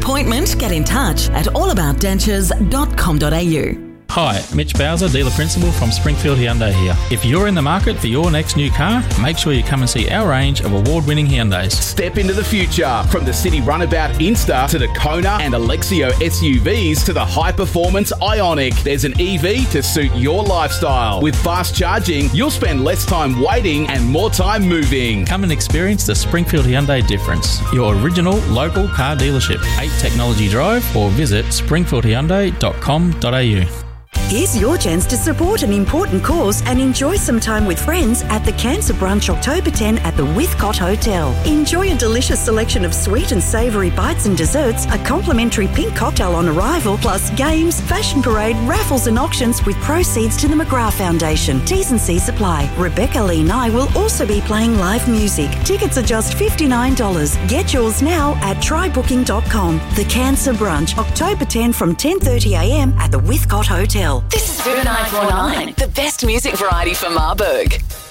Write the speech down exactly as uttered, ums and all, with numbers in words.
appointment, get in touch at all about dentures dot com dot a u. Hi, Mitch Bowser, Dealer Principal from Springfield Hyundai here. If you're in the market for your next new car, make sure you come and see our range of award-winning Hyundais. Step into the future. From the City Runabout Insta to the Kona and Alexio S U Vs to the high-performance Ioniq, there's an E V to suit your lifestyle. With fast charging, you'll spend less time waiting and more time moving. Come and experience the Springfield Hyundai difference. Your original local car dealership. eight Technology Drive or visit springfield hyundai dot com dot a u. Here's your chance to support an important cause and enjoy some time with friends at the Cancer Brunch October tenth at the Withcott Hotel. Enjoy a delicious selection of sweet and savoury bites and desserts, a complimentary pink cocktail on arrival, plus games, fashion parade, raffles and auctions with proceeds to the McGrath Foundation. T's and C's apply. Rebecca Lee Nye will also be playing live music. Tickets are just fifty-nine dollars. Get yours now at try booking dot com. The Cancer Brunch, October tenth from ten thirty a m at the Withcott Hotel. This is Viva nine four nine, the best music variety for Marburg.